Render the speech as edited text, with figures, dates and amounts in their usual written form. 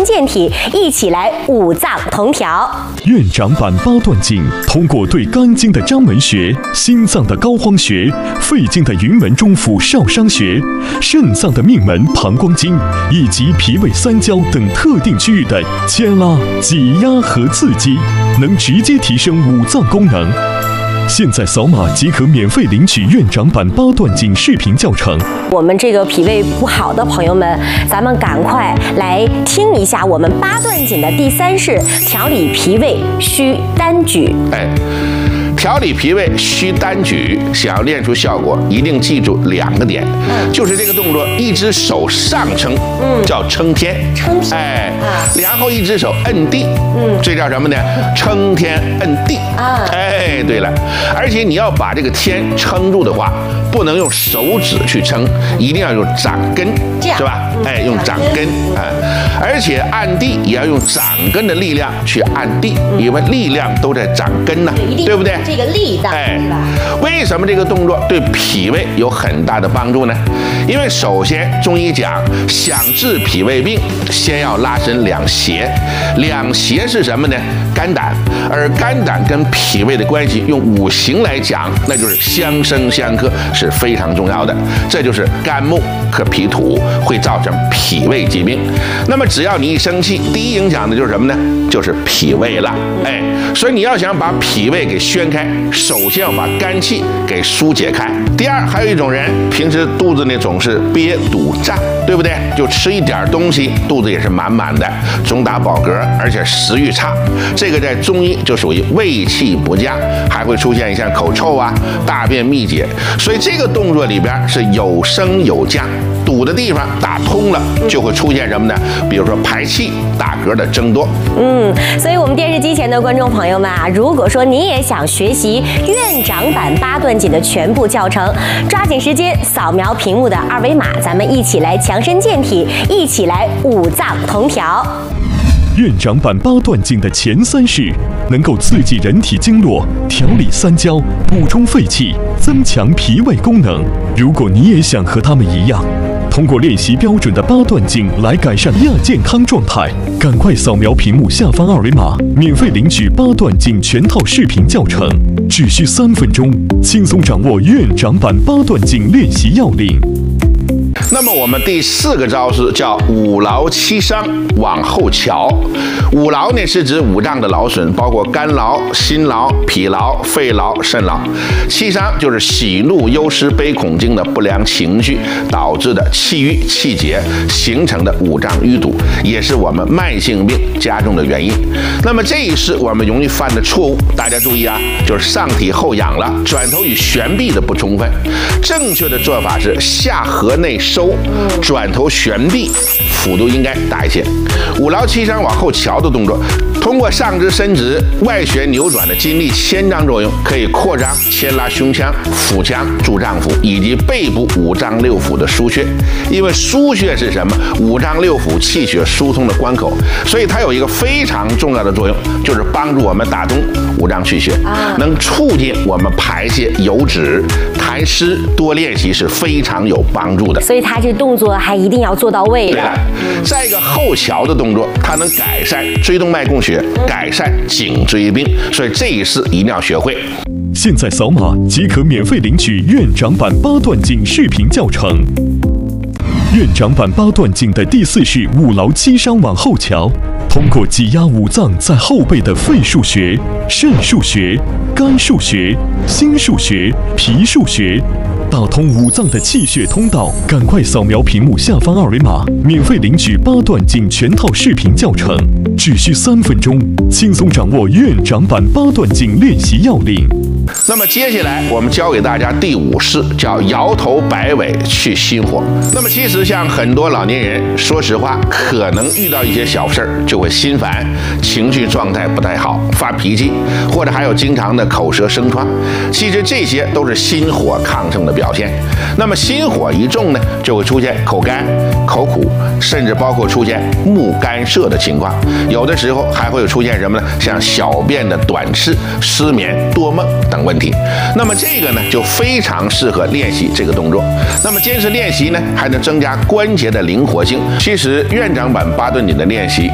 身健体，一起来五脏同调。 院长版八段锦通过对肝经的章门穴、心脏的膏肓穴、肺经的云门中府少商穴、肾脏的命门膀胱经以及脾胃三焦等特定区域的牵拉、挤压和刺激，能直接提升五脏功能。现在扫码即可免费领取院长版八段锦视频教程。 我们这个脾胃不好的朋友们，咱们赶快来听一下我们八段锦的第3式：调理脾胃需单举。 调理脾胃需单举，想要练出效果，一定记住2个点，就是这个动作，一只手上撑，叫撑天，然后一只手摁地，这叫什么呢？撑天摁地。对了，而且你要把这个天撑住的话，不能用手指去撑，一定要用掌根，是吧？用掌根而且按地也要用掌根的力量去按地，因为力量都在掌根呢，对不对？ 这个力道， 为什么这个动作对脾胃有很大的帮助呢？因为首先中医讲，想治脾胃病，先要拉伸两胁。两胁是什么呢？肝胆。而肝胆跟脾胃的关系，用五行来讲，那就是相生相克，是非常重要的。这就是肝木克脾土，会造成脾胃疾病。那么只要你一生气，第一影响的就是什么呢？就是脾胃了。所以你要想把脾胃给宣开，首先要把肝气给疏解开。第二，还有一种人平时肚子呢总是憋堵胀，对不对？就吃一点东西，肚子也是满满的，总打饱嗝，而且食欲差。这个在中医就属于胃气不佳，还会出现像口臭啊、大便秘结。所以这个动作里边是有升有降，堵的地方打通了，就会出现什么呢？比如说排气、打嗝的增多。 所以我们电视机前的观众朋友们啊，如果说你也想学习院长版八段锦的全部教程，抓紧时间扫描屏幕的2维码，咱们一起来强身健体，一起来五脏同调。 院长版八段锦的前3式能够刺激人体经络，调理三焦，补充肺气，增强脾胃功能。如果你也想和他们一样，通过练习标准的八段锦来改善亚健康状态，赶快扫描屏幕下方2维码，免费领取八段锦全套视频教程，只需3分钟，轻松掌握院长版八段锦练习要领。 那么我们第4个招式叫五劳七伤往后瞧。五劳呢是指五脏的劳损，包括肝劳、心劳、脾劳、肺劳、肾劳。七伤就是喜怒忧思悲恐惊的不良情绪导致的气郁气结形成的五脏淤堵，也是我们慢性病加重的原因。那么这一式我们容易犯的错误，大家注意啊，就是上体后仰了，转头与旋臂的不充分。正确的做法是下颌内收，转头旋臂，幅度应该大一些。五劳七伤往后瞧的动作，通过上肢伸直、外旋扭转的筋力牵张作用，可以扩张牵拉胸腔、腹腔、柱脏腑以及背部五脏六腑的腧穴。因为腧穴是什么？五脏六腑气血疏通的关口，所以它有一个非常重要的作用，就是帮助我们打通五脏气血，能促进我们排泄油脂。痰湿多练习是非常有帮助的。 所以它这动作还一定要做到位的。 再一个后桥的动作，它能改善椎动脉供血，改善颈椎病，所以这一式一定要学会。 现在扫码即可免费领取院长版八段锦视频教程。院长版八段锦的第4式五劳七伤往后瞧，通过挤压五脏在后背的肺腧穴、肾腧穴、肝腧穴、心腧穴、脾腧穴，打通五脏的气血通道。赶快扫描屏幕下方2维码，免费领取八段锦全套视频教程，只需3分钟，轻松掌握院长版八段锦练习要领。 那么接下来我们教给大家第5式，叫摇头摆尾去心火。那么其实像很多老年人，说实话，可能遇到一些小事儿就会心烦，情绪状态不太好，发脾气，或者还有经常的口舌生疮。其实这些都是心火亢盛的表现。那么心火一重呢，就会出现口干、口苦，甚至包括出现目干涩的情况。有的时候还会出现什么呢？像小便的短赤、失眠、多梦等问题。那么这个呢，就非常适合练习这个动作。那么坚持练习呢，还能增加关节的灵活性。其实院长版八段锦的练习